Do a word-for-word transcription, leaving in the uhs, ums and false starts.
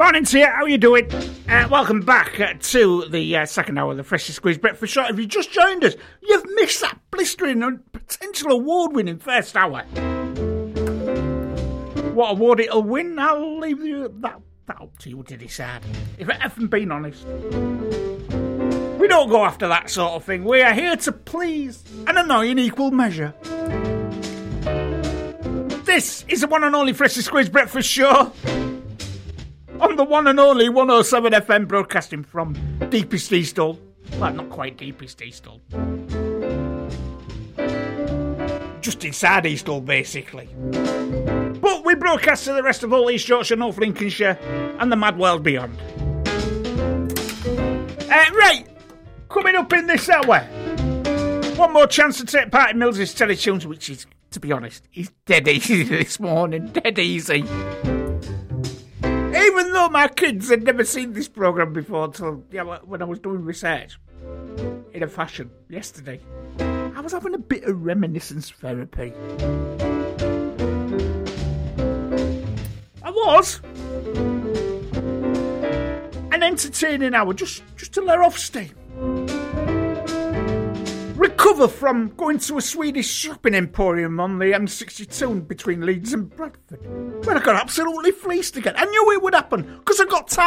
Morning to you, how are you doing? Uh, welcome back uh, to the uh, second hour of the Freshly Squeezed Breakfast Show. If you just joined us, you've missed that blistering and potential award-winning first hour. What award it'll win, I'll leave you that, that up to you to decide. If I'm being honest. We don't go after that sort of thing. We are here to please and annoy in equal measure. This is the one and only Freshly Squeezed Breakfast Show. On the one and only one oh seven F M, broadcasting from deepest Eastall. Well, not quite deepest Eastall. Just inside Eastall, basically. But we broadcast to the rest of all East Yorkshire, North Lincolnshire, and the mad world beyond. Uh, right, coming up in this hour, one more chance to take part in Mills's Teletunes, which is, to be honest, is dead easy this morning. Dead easy. Even though my kids had never seen this programme before until yeah, when I was doing research in a fashion yesterday, I was having a bit of reminiscence therapy. I was. An entertaining hour just, just to let off steam. Recover from going to a Swedish shopping emporium on the M sixty-two between Leeds and Bradford, where I got absolutely fleeced again. I knew it would happen because I got tired.